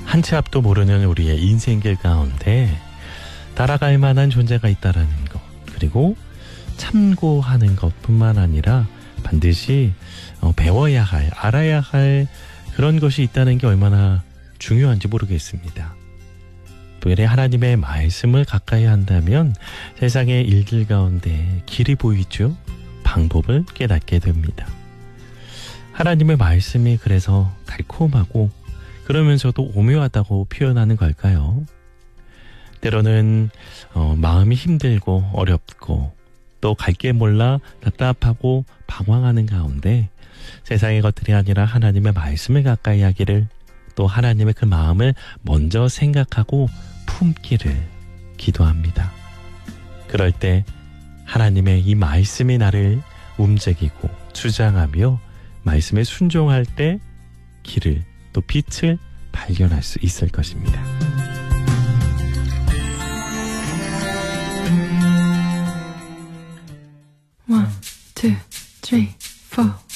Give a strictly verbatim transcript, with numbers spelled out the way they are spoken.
한 치 앞도 모르는 우리의 인생길 가운데 따라갈 만한 존재가 있다라는 것, 그리고 참고하는 것뿐만 아니라 반드시 배워야 할, 알아야 할 그런 것이 있다는 게 얼마나 중요한지 모르겠습니다. 특별히 하나님의 말씀을 가까이 한다면 세상의 일들 가운데 길이 보이죠. 방법을 깨닫게 됩니다. 하나님의 말씀이 그래서 달콤하고 그러면서도 오묘하다고 표현하는 걸까요? 때로는 어, 마음이 힘들고 어렵고 또 갈 길 몰라 답답하고 방황하는 가운데 세상의 것들이 아니라 하나님의 말씀을 가까이 하기를, 또 하나님의 그 마음을 먼저 생각하고 품기를 기도합니다. 그럴 때 하나님의 이 말씀이 나를 움직이고 주장하며 말씀에 순종할 때 길을, 또 빛을 발견할 수 있을 것입니다. One, two, three, four.